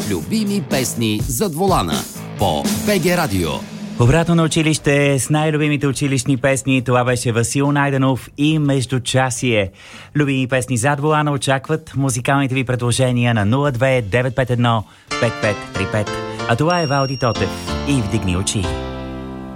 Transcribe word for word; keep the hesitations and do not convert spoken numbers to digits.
любими песни зад волана по БГ Радио. Обратно на училище с най-любимите училищни песни. Това беше Васил Найденов и Междучасие. Любими песни зад волана очакват музикалните ви предложения на нула две девет пет едно пет пет три пет. А това е Валди Тотев и Вдигни очи.